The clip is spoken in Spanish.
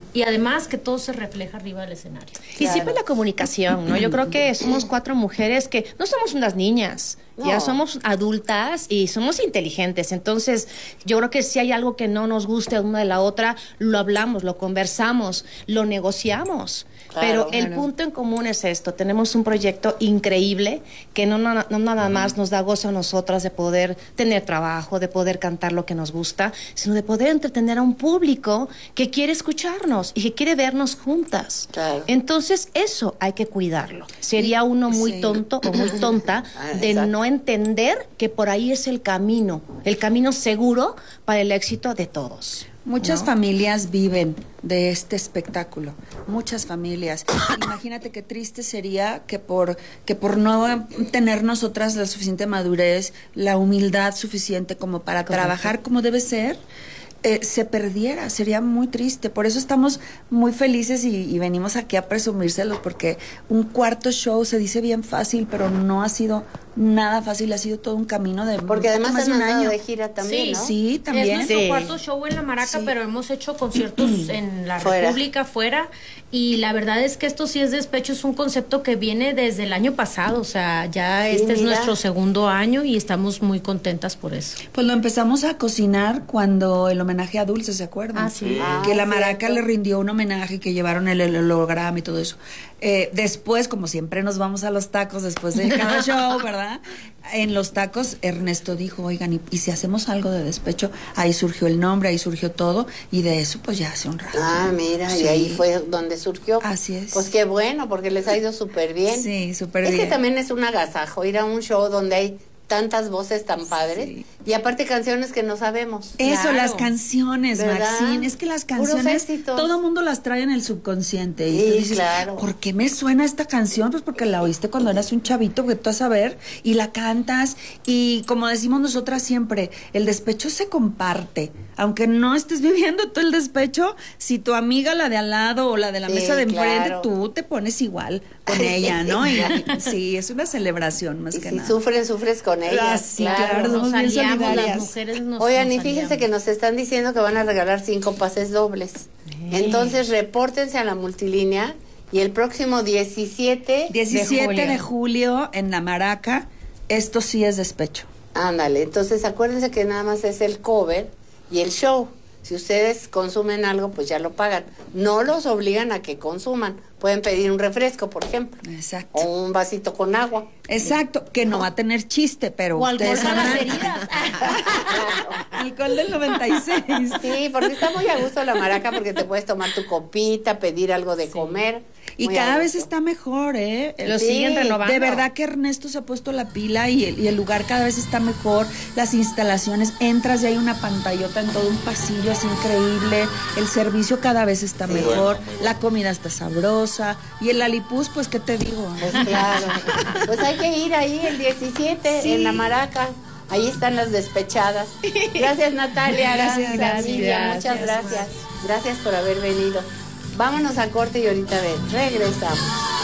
y además que todo se refleja arriba del escenario. Y siempre la comunicación, ¿no? Yo creo que somos 4 mujeres que no somos unas niñas, ya somos adultas y somos inteligentes. Entonces, yo creo que si hay algo que no nos guste una de la otra, lo hablamos, lo conversamos, lo negociamos. Pero el punto en común es esto: tenemos un proyecto increíble que no nada más nos da gozo a nosotras de poder tener trabajo, de poder cantar lo que nos gusta, sino de poder entretener a un público que quiere escucharnos y que quiere vernos juntas. Entonces eso hay que cuidarlo. Sería uno muy tonto o muy tonta de no entender que por ahí es el camino seguro para el éxito de todos. Muchas familias viven de este espectáculo, muchas familias. Imagínate qué triste sería que por no tener nosotras la suficiente madurez, la humildad suficiente como para trabajar como debe ser, se perdiera. Sería muy triste. Por eso estamos muy felices y venimos aquí a presumírselos, porque un cuarto show se dice bien fácil, pero no ha sido nada fácil, ha sido todo un camino de porque además más de un año de gira también, ¿no? Sí, también. Es nuestro cuarto show en la Maraca, pero hemos hecho conciertos en la República, fuera, y la verdad es que esto sí es despecho, es un concepto que viene desde el año pasado, o sea, ya es nuestro segundo año y estamos muy contentas por eso. Pues lo empezamos a cocinar cuando el homenaje a Dulce, ¿se acuerdan? Que la Maraca le rindió un homenaje, que llevaron el holograma y todo eso. Después, como siempre nos vamos a los tacos después de cada show, ¿verdad? En los tacos Ernesto dijo, oigan, ¿y si hacemos algo de despecho? Ahí surgió el nombre, ahí surgió todo, y de eso pues ya hace un rato. Mira, y ahí fue donde surgió. Así es. Pues qué bueno, porque les ha ido súper bien. Sí, súper bien. Es que también es un agasajo ir a un show donde hay tantas voces tan padres, y aparte canciones que no sabemos. Eso, las canciones, Maxine, es que las canciones todo el mundo las trae en el subconsciente, y tú dices, ¿por qué me suena esta canción? Pues porque la oíste cuando eras un chavito, que tú vas a ver, y la cantas, y como decimos nosotras siempre, el despecho se comparte, aunque no estés viviendo tú el despecho, si tu amiga, la de al lado o la de la mesa de enfrente, tú te pones igual con ella, ¿no? Y sí, es una celebración más que nada. Sufres con ellas. Claro, nos aliamos, las mujeres Oigan, y fíjense que nos están diciendo que van a regalar 5 pases dobles. Entonces, repórtense a la multilínea, y el próximo 17 de julio en la Maraca, esto sí es despecho. Ándale, entonces acuérdense que nada más es el cover y el show. Si ustedes consumen algo, pues ya lo pagan. No los obligan a que consuman. Pueden pedir un refresco, por ejemplo. Exacto. O un vasito con agua. Exacto, que no va a tener chiste, pero o alcohol sabrán. para las heridas. Alcohol del 96. Sí, porque está muy a gusto la Maraca, porque te puedes tomar tu copita, pedir algo de comer. Y cada vez está mejor, ¿eh? Lo siguen renovando. De verdad que Ernesto se ha puesto la pila, y el lugar cada vez está mejor. Las instalaciones, entras y hay una pantallota en todo un pasillo, es increíble. El servicio cada vez está mejor. La comida está sabrosa. Y el Lalipús, pues, ¿qué te digo? Pues claro. Pues hay que ir ahí el 17 en la Maraca. Ahí están las despechadas. Gracias, Natalia. Gracias. Muchas gracias. Gracias por haber venido. Vámonos a corte y ahorita regresamos.